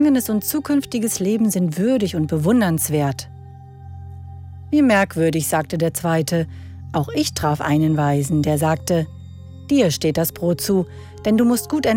Vergangenes und zukünftiges Leben sind würdig und bewundernswert.« »Wie merkwürdig«, sagte der Zweite. »Auch ich traf einen Weisen, der sagte: Dir steht das Brot zu, denn du musst gut